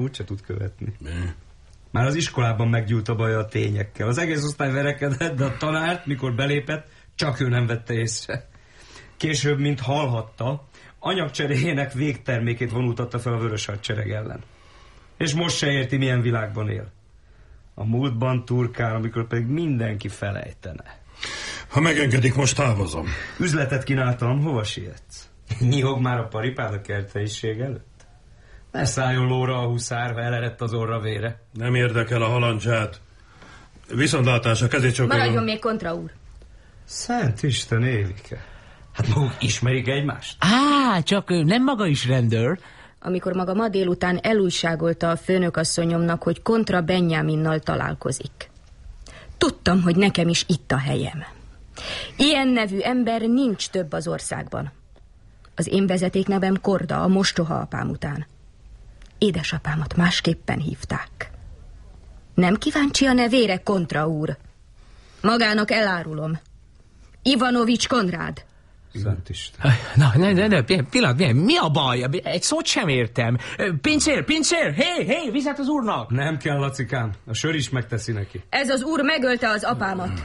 úgyse tud követni. Már az iskolában meggyújt a baja a tényekkel. Az egész osztály verekedett, de a tanárt, mikor belépett, csak ő nem vette észre. Később, mint hallhatta, anyagcseréjének végtermékét vonultatta fel a Vörös Hadsereg ellen. És most se érti, milyen világban él. A múltban turkál, amikor pedig mindenki felejtene. Ha megengedik, most távozom. Üzletet kínáltam, hova sietsz? Nyihog már a paripád a kerteiség előtt? Ne szálljon lóra a huszár, ha elerett az orra vére. Nem érdekel a halandzsát. Viszontlátásra, kezét csak... Maradjon még kontra úr. Szent Isten, Évike. Hát maguk ismerik egymást? Csak nem maga is rendőr. Amikor maga ma délután elújságolta a főnökasszonyomnak, hogy kontra Benjaminnal találkozik. Tudtam, hogy nekem is itt a helyem. Ilyen nevű ember nincs több az országban. Az én vezetéknevem Korda, a mostoha apám után. Édesapámat másképpen hívták. Nem kíváncsi a nevére, kontra úr? Magának elárulom. Ivanovics Konrád. Szent Isten. Na, pillanat, mi a baj? Egy szót sem értem. Pincér, hé, vizet az úrnak! Nem kell, Lacikám, a sör is megteszi neki. Ez az úr megölte az apámat.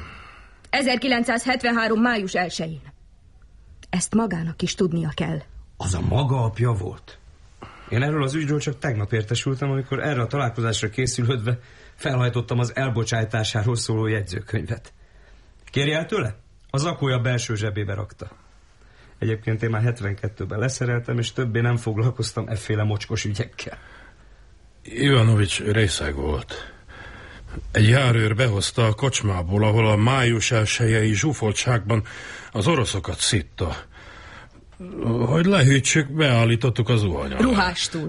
1973. május 1-én. Ezt magának is tudnia kell. Az a maga apja volt? Én erről az ügyről csak tegnap értesültem, amikor erre a találkozásra készülődve felhajtottam az elbocsájtásáról szóló jegyzőkönyvet. Kérj el tőle? A zakója belső zsebébe rakta. Egyébként én már 72-ben leszereltem, és többé nem foglalkoztam efféle mocskos ügyekkel. Ivanovics részeg volt. Egy járőr behozta a kocsmából, ahol a május 1-i zsúfoltságban az oroszokat szitta. Hogy lehűtsük, beállítottuk az zuhany alá. Ruhástól.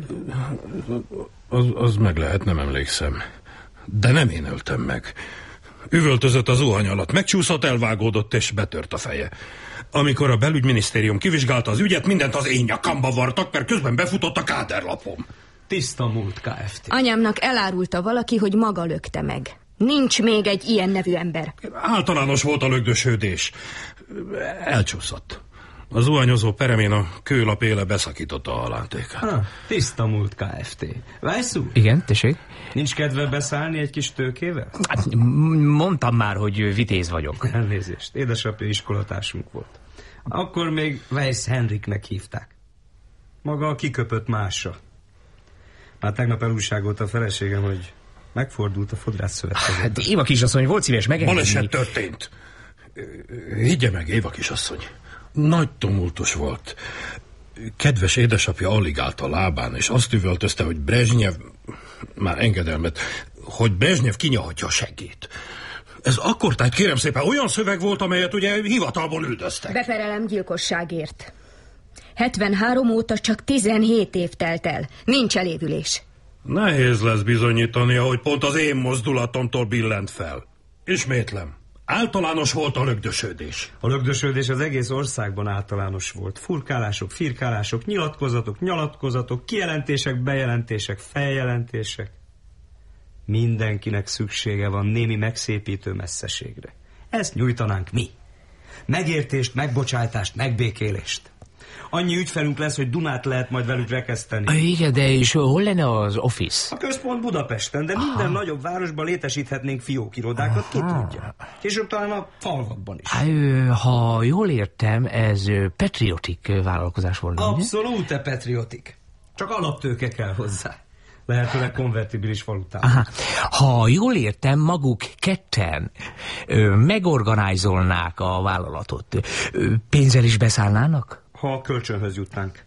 Az meg lehet, nem emlékszem. De nem én öltem meg. Üvöltözött az zuhany alatt, megcsúszott, elvágódott és betört a feje. Amikor a belügyminisztérium kivizsgálta az ügyet, mindent az én nyakamba vartak, mert közben befutott a káderlapom. Tiszta múlt, Kft. Anyámnak elárulta valaki, hogy maga lökte meg. Nincs még egy ilyen nevű ember. Általános volt a lögdösödés. Elcsúszott. A zuhanyozó peremén a kőlap éle beszakította a halántékát. Tiszta múlt, Kft. Weiss úr? Igen, tessék? Nincs kedve beszállni egy kis tőkével? Hát, mondtam már, hogy vitéz vagyok. Elnézést, édesapja iskolatársunk volt. Akkor még Weiss Henriknek hívták. Maga kiköpött másra. Már tegnap elújságolt a feleségem, hogy megfordult a fodrászszövetkezet. Hát Éva kisasszony, volt szíves megengedni. Baleset történt. Higgye meg, Éva kisasszony. Nagy tumultus volt. Kedves édesapja alig állt a lábán, és azt üvöltözte, hogy Brezsnyev, már engedelmet, hogy Brezsnyev kinyahatja a seggét. Ez akkor, tehát kérem szépen, olyan szöveg volt, amelyet ugye hivatalból üldöztek. Beperelem gyilkosságért. 73 óta csak 17 év telt el. Nincs elévülés. Nehéz lesz bizonyítani, ahogy pont az én mozdulatomtól billent fel. Ismétlem. Általános volt a lögdösödés. A lögdösödés az egész országban általános volt. Furkálások, firkálások, nyilatkozatok, kijelentések, bejelentések, feljelentések. Mindenkinek szüksége van némi megszépítő messzeségre. Ezt nyújtanánk mi. Megértést, megbocsájtást, megbékélést. Annyi ügyfelünk lesz, hogy Dunát lehet majd velük rekeszteni. Igen, de és hol lenne az office? A központ Budapesten, de minden nagyobb városban létesíthetnénk fiókirodákat, ki tudja. Később talán a falvakban is. Ha jól értem, ez patriotik vállalkozás volna. Abszolút patriotik. Csak alaptőke kell hozzá. Lehetőleg konvertibilis valutában. Ha jól értem, maguk ketten megorganizolnák a vállalatot. Pénzzel is beszállnának? Ha kölcsönhöz jutnánk.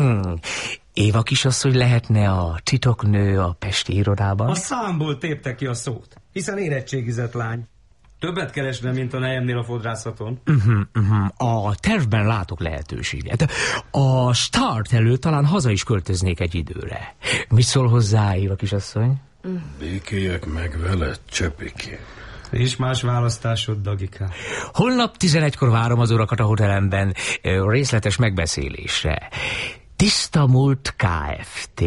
Éva kisasszony lehetne a titoknő a pesti irodában? A számból tépte ki a szót, hiszen érettségizett lány. Többet keresne, mint a nejemnél a fodrászaton. A tervben látok lehetőséget. A start előtt talán haza is költöznék egy időre. Mit szól hozzá, Éva kisasszony? Békéljek meg veled, Csöpiki. Nincs más választásod, Dagika. Holnap 11-kor várom az urakat a hotelemben részletes megbeszélésre. Tiszta múlt Kft.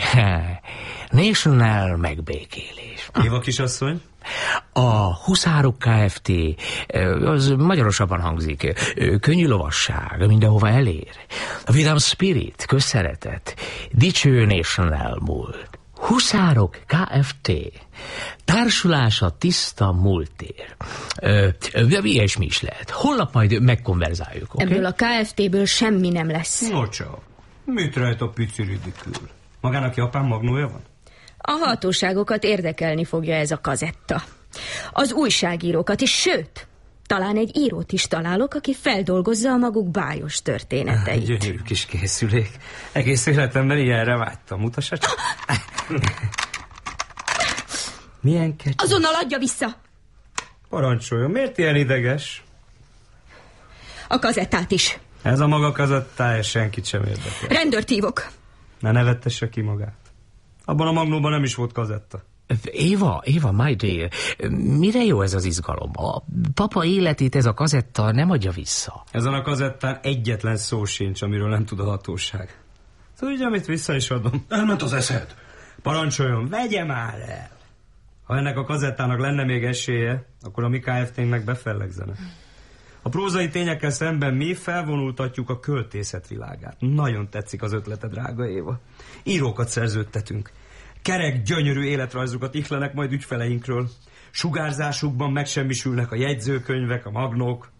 National megbékélés. Éva kisasszony? A Huszárok Kft. Az magyarosabban hangzik. Könnyű lovasság, mindenhova elér. Vidám Spirit, közszeretet. Dicső National múlt. Huszárok Kft. Társulása tiszta múltér. Ilyesmi is lehet. Holnap majd megkonverzáljuk, oké? Ebből a Kft-ből semmi nem lesz. Nocsa, mit rejt a pici ridikül? Magának japán magnója van? A hatóságokat érdekelni fogja ez a kazetta. Az újságírókat is, sőt, talán egy írót is találok, aki feldolgozza a maguk bájos történeteit. Gyönyörű kis készülék. Egész életemben ilyenre vágytam. Mutassa csak. Milyen kecső. Azonnal adja vissza! Parancsoljon, miért ilyen ideges? A kazettát is. Ez a maga kazettája senkit sem érdekel. Rendőrt hívok. Ne nevettesse ki magát. Abban a magnóban nem is volt kazetta. Éva, my dear, mire jó ez az izgalom? A papa életét ez a kazetta nem adja vissza. Ezen a kazettán egyetlen szó sincs, amiről nem tud a hatóság. Tudja, amit vissza is adom. Elment az eszed. Parancsoljon, vegye már el! Ha ennek a kazettának lenne még esélye, akkor a mi Kft-nek befellegzene. A prózai tényekkel szemben mi felvonultatjuk a költészet világát. Nagyon tetszik az ötlete, drága Éva. Írókat szerződtetünk. Kerek, gyönyörű életrajzokat ihlenek majd ügyfeleinkről. Sugárzásukban megsemmisülnek a jegyzőkönyvek, a magnók.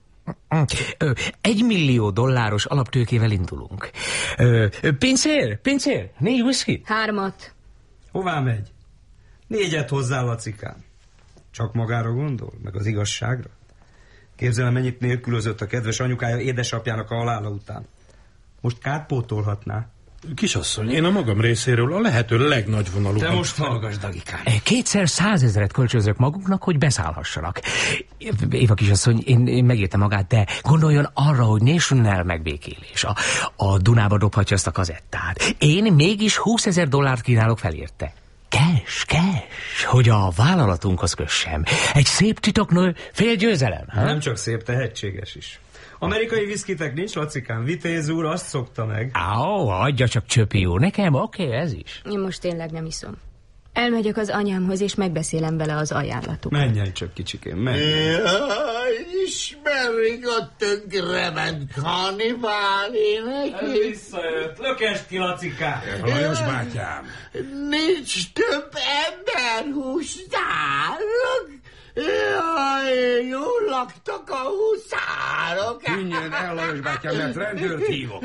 $1 millió alaptőkével indulunk. Pincér, 4 whisky? 3. Hová megy? 4 hozzá, Lacikám. Csak magára gondol, meg az igazságra? Képzelem, mennyit nélkülözött a kedves anyukája édesapjának a halála után. Most kárpótolhatná. Kisasszony, én a magam részéről a lehető legnagyvonalúbb. Te most hallgass, Dagikám. 2-szer 100 000 kölcsönzök magunknak, hogy beszállhassanak. Éva kisasszony, én megértem magát, de gondoljon arra, hogy National megbékélés. A Dunába dobhatja ezt a kazettát. Én mégis $20,000 kínálok fel érte. Cash, hogy a vállalatunkhoz kössem. Egy szép titoknő, fél győzelem. Ha? Nem csak szép, tehetséges is. Amerikai viszkitek nincs, Lacikám. Vitéz úr azt szokta meg. Adja csak Csöpi úr. Nekem oké, ez is. Én most tényleg nem iszom. Elmegyek az anyámhoz, és megbeszélem vele az ajánlatukat. Menjen csak, kicsikém, menjen. Jaj, ismerik a tönkrement kannibál énekét? Visszajött. Lökest ki, Lacikám. Lajos bátyám. Nincs több emberhústárok? Jaj, jól laktak a huszárok. Tűnjön el, Lajos bátyám, mert rendőrt hívok.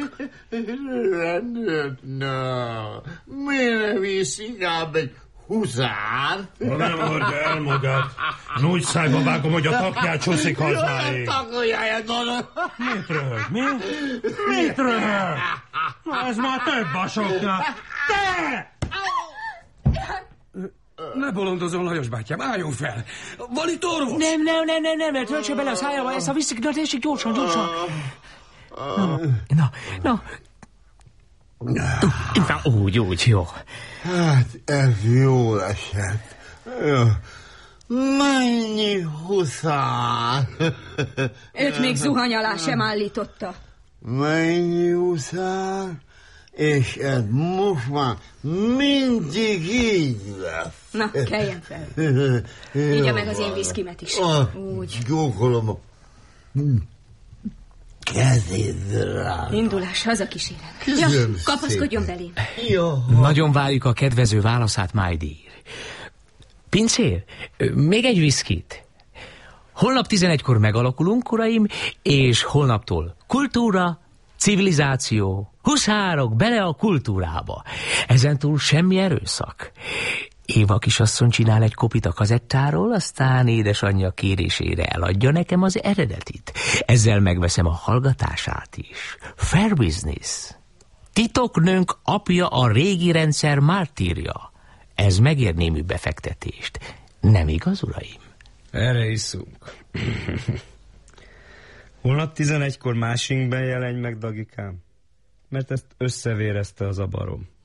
Rendőrt? Na, miért nem visz inkább egy huszárt? Ha nem hord el magát, núgyszájba vágom, hogy a takját csúszik hazáig. Takoljáját mondom. Mit röhög, mi? Mit röhög? Ez már több a soknál. Te! Ne bolondozom, Lajos bátyám, álljon fel! Van itt orvos? Nem, töltse bele a szájába, ezt a visszik, na tessék, gyorsan. Na. Úgy, jó. Hát, ez jól esett. Mennyi huszár? Őt még zuhany alá sem állította. Mennyi huszár? És ez most már mindig így lesz. Na, keljen fel. Igye meg az én viszkimet is. Úgy. Gyókolom a kezét rá. Indulás, hazakísérem. Ja, kapaszkodjon belém. Jó. Nagyon várjuk a kedvező válaszát, my dear. Pincér, még egy viszkit. Holnap 11-kor megalakulunk, uraim, és holnaptól kultúra, civilizáció, huszárok, bele a kultúrába. Ezentúl semmi erőszak. Éva kisasszony csinál egy kopit a kazettáról, aztán édesanyja kérésére eladja nekem az eredetit. Ezzel megveszem a hallgatását is. Fair business. Titoknőnk apja a régi rendszer mártírja. Ez megér némű befektetést. Nem igaz, uraim? Erre iszunk. Holnap 11-kor másinkben jelenj meg, Dagikám, mert ezt összevérezte az a barom.